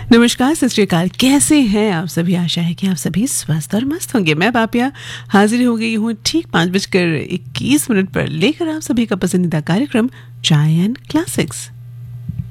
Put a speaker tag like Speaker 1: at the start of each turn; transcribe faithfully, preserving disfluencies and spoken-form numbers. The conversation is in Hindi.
Speaker 1: नमस्कार, सत श्री अकाल। कैसे हैं आप सभी? आशा है कि आप सभी स्वस्थ और मस्त होंगे। मैं पापिया हाजिर हो गई हूँ ठीक पाँच बजकर इक्कीस मिनट पर लेकर आप सभी का पसंदीदा कार्यक्रम चाय एंड क्लासिक्स।